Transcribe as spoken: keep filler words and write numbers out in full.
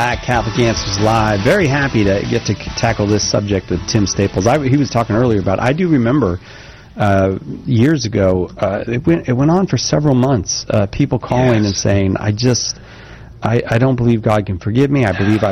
At Catholic Answers Live. Very happy to get to tackle this subject with Tim Staples. I, he was talking earlier about, I do remember uh, years ago, uh, it, went, it went on for several months, uh, people calling yes. and saying, I just, I, I don't believe God can forgive me. I believe I